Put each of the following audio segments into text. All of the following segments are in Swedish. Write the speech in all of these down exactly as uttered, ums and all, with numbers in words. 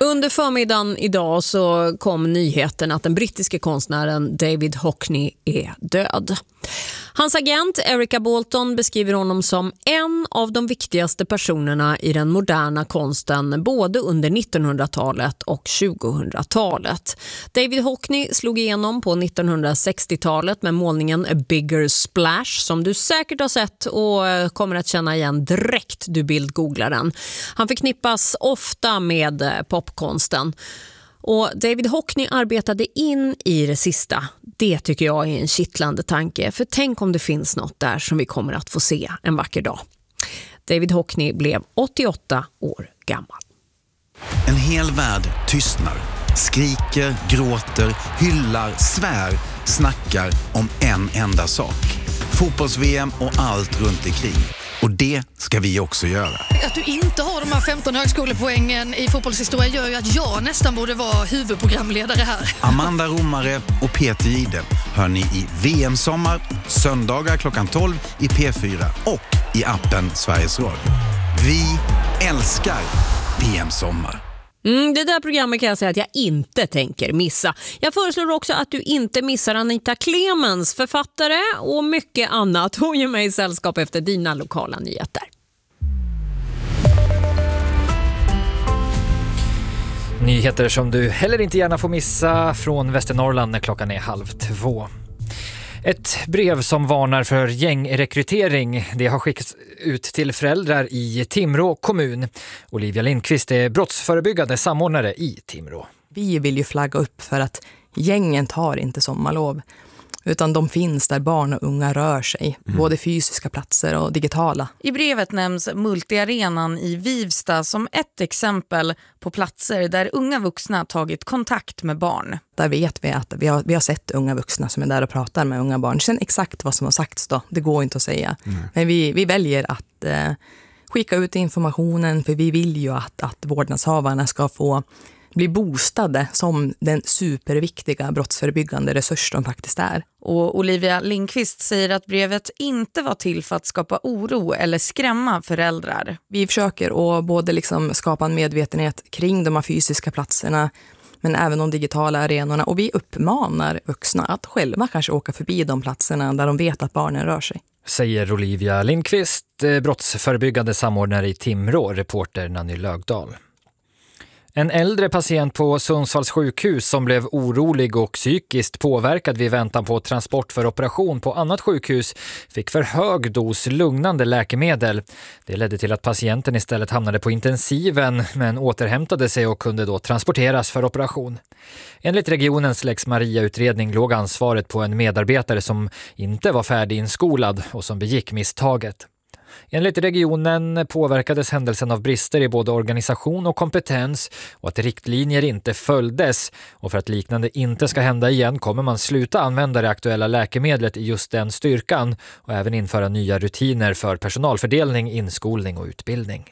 Under förmiddagen idag så kom nyheten att den brittiske konstnären David Hockney är död. Hans agent Erica Bolton beskriver honom som en av de viktigaste personerna i den moderna konsten både under nittonhundratalet och tjugohundratalet. David Hockney slog igenom på nittonhundrasextiotalet med målningen A Bigger Splash som du säkert har sett och kommer att känna igen direkt du bildgooglar den. Han förknippas ofta med popkonsten. Och David Hockney arbetade in i det sista. Det tycker jag är en kittlande tanke. För tänk om det finns något där som vi kommer att få se en vacker dag. David Hockney blev åttioåtta år gammal. En hel värld tystnar, skriker, gråter, hyllar, svär, snackar om en enda sak. Fotbolls-V M och allt runt omkring. Och det ska vi också göra. Att du inte har de här femton högskolepoängen i fotbollshistoria gör ju att jag nästan borde vara huvudprogramledare här. Amanda Romare och Peter Giden hör ni i V M-sommar, söndagar klockan tolv i P fyra och i appen Sveriges Radio. Vi älskar V M-sommar. Mm, det där programmet kan jag säga att jag inte tänker missa. Jag föreslår också att du inte missar Anita Clemens, författare och mycket annat. Hon ger mig sällskap efter dina lokala nyheter. Nyheter som du heller inte gärna får missa från Västernorrland när klockan är halv två. Ett brev som varnar för gängrekrytering, det har skickats ut till föräldrar i Timrå kommun. Olivia Lindqvist är brottsförebyggande samordnare i Timrå. Vi vill ju flagga upp för att gängen tar inte sommarlov, utan de finns där barn och unga rör sig, mm. både fysiska platser och digitala. I brevet nämns multiarenan i Vivsta som ett exempel på platser där unga vuxna tagit kontakt med barn. Där vet vi att vi har, vi har sett unga vuxna som är där och pratar med unga barn. Sen exakt vad som har sagts då, det går inte att säga. Mm. Men vi, vi väljer att eh, skicka ut informationen, för vi vill ju att, att vårdnadshavarna ska få bli boostade som den superviktiga brottsförebyggande resurs de faktiskt är. Och Olivia Lindqvist säger att brevet inte var till för att skapa oro eller skrämma föräldrar. Vi försöker att både liksom skapa en medvetenhet kring de här fysiska platserna, men även de digitala arenorna. Och vi uppmanar vuxna att själva kanske åka förbi de platserna där de vet att barnen rör sig. Säger Olivia Lindqvist, brottsförebyggande samordnare i Timrå, reporter Nanny Lögdahl. En äldre patient på Sundsvalls sjukhus som blev orolig och psykiskt påverkad vid väntan på transport för operation på annat sjukhus fick för hög dos lugnande läkemedel. Det ledde till att patienten istället hamnade på intensiven men återhämtade sig och kunde då transporteras för operation. Enligt regionens Lex Maria-utredning låg ansvaret på en medarbetare som inte var färdiginskolad och som begick misstaget. Enligt regionen påverkades händelsen av brister i både organisation och kompetens och att riktlinjer inte följdes. Och för att liknande inte ska hända igen kommer man sluta använda det aktuella läkemedlet i just den styrkan och även införa nya rutiner för personalfördelning, inskolning och utbildning.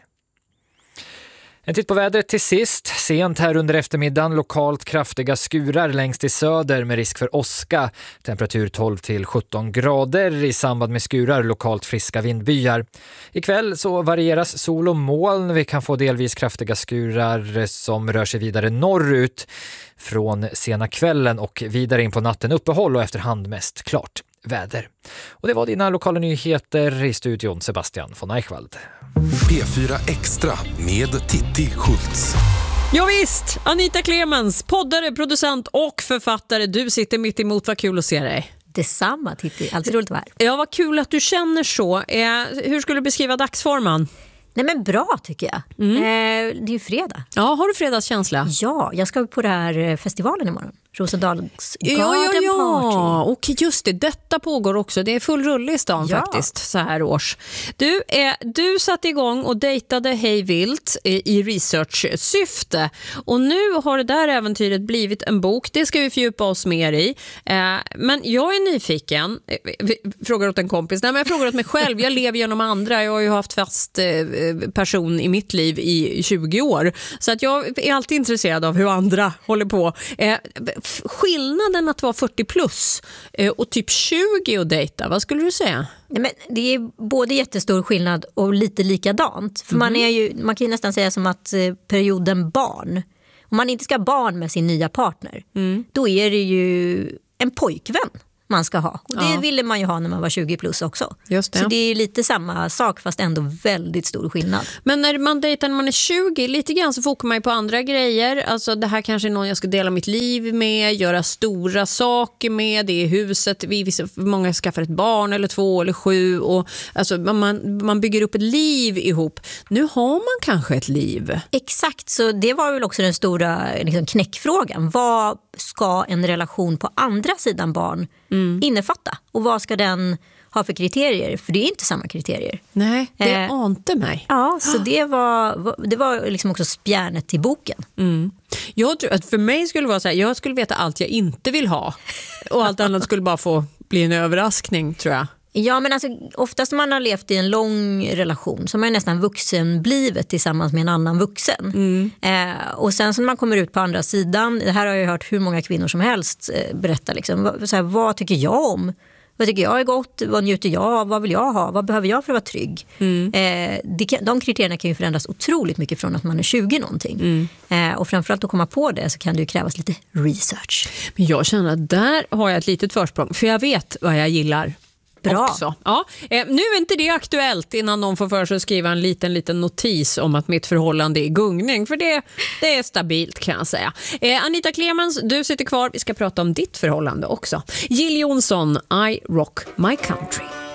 En titt på vädret till sist. Sent här under eftermiddagen lokalt kraftiga skurar längst i söder med risk för åska. Temperatur tolv till sjutton grader i samband med skurar lokalt friska vindbyar. Ikväll så varieras sol och moln. Vi kan få delvis kraftiga skurar som rör sig vidare norrut från sena kvällen och vidare in på natten, uppehåll och efterhand mest klart väder. Och det var dina lokala nyheter. I studion Sebastian von Eichwald. P fyra Extra med Titti Schultz. Ja visst, Anita Clemens, poddare, producent och författare. Du sitter mitt emot, vad kul att se dig. Detsamma Titti, alltid roligt att vara här. Ja, vad kul att du känner så. Eh, hur skulle du beskriva dagsformen? Nej men bra tycker jag. Mm. Eh, det är ju fredag. Ja, har du fredagskänsla? Ja, jag ska på det här festivalen imorgon. Rosendals ja, Garden ja, ja. Party. Och just det, detta pågår också. Det är full rull i stan ja. faktiskt, så här års. Du, eh, du satte igång och dejtade hej vilt eh, i research-syfte. Och nu har det där äventyret blivit en bok. Det ska vi fördjupa oss mer i. Eh, men jag är nyfiken. Eh, frågar åt en kompis. Nej, men jag frågar åt mig själv. Jag lever genom andra. Jag har ju haft fast eh, person i mitt liv i tjugo år. Så att jag är alltid intresserad av hur andra håller på. Eh, skillnaden att vara fyrtio plus och typ tjugo och dejta, vad skulle du säga? Nej, men det är både jättestor skillnad och lite likadant. För mm. man, är ju, man kan ju nästan säga som att perioden barn Om man inte ska ha barn med sin nya partner, mm. då är det ju en pojkvän man ska ha. Och det ja. ville man ju ha när man var tjugo plus också. Just det. Så det är lite samma sak fast ändå väldigt stor skillnad. Men när man dejtar när man är tjugo, lite grann så fokar man ju på andra grejer. Alltså det här kanske är någon jag ska dela mitt liv med, göra stora saker med, det är huset. Vi, många skaffar ett barn eller två eller sju. Och, alltså, man, man bygger upp ett liv ihop. Nu har man kanske ett liv. Exakt, så det var väl också den stora liksom, knäckfrågan. Vad ska en relation på andra sidan barn mm. innefatta? Och vad ska den ha för kriterier? För det är inte samma kriterier. Nej, det eh, ante mig. Ja, så det var, det var liksom också spjärnet till boken. Mm. Jag tror att för mig skulle det vara så här, jag skulle veta allt jag inte vill ha. Och allt annat skulle bara få bli en överraskning, tror jag. Ja, men alltså, oftast när man har levt i en lång relation så är man nästan vuxenblivet tillsammans med en annan vuxen. Mm. Eh, och sen så när man kommer ut på andra sidan, det här har jag hört hur många kvinnor som helst eh, berätta. Liksom, så här, vad tycker jag om? Vad tycker jag är gott? Vad njuter jag av? Vad vill jag ha? Vad behöver jag för att vara trygg? Mm. Eh, det kan, de kriterierna kan ju förändras otroligt mycket från att man är tjugo någonting. Mm. Eh, och framförallt att komma på det så kan det ju krävas lite research. Men jag känner att där har jag ett litet försprång. För jag vet vad jag gillar. Bra. Också. Ja. Eh, nu är inte det aktuellt innan någon får för sig att skriva en liten liten notis om att mitt förhållande är gungning. För det, det är stabilt kan jag säga. Eh, Anita Clemens, du sitter kvar. Vi ska prata om ditt förhållande också. Jill Johnson, I Rock My Country.